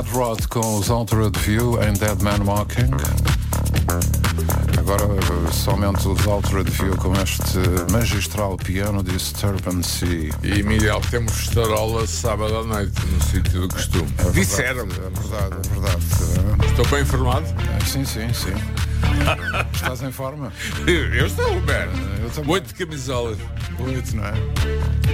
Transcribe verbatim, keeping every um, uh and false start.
Mad Rod com os Altered View em Dead Man Walking. Agora somente os Altered View com este magistral piano Disturbance. E Miguel, temos Estarola sábado à noite no sítio do costume. É verdade, Disseram-me. É verdade, é verdade. Estou bem informado? É, sim, sim, sim. Estás em forma? Eu estou, Roberto. Eu também. Oito camisolas. Bonito, não é?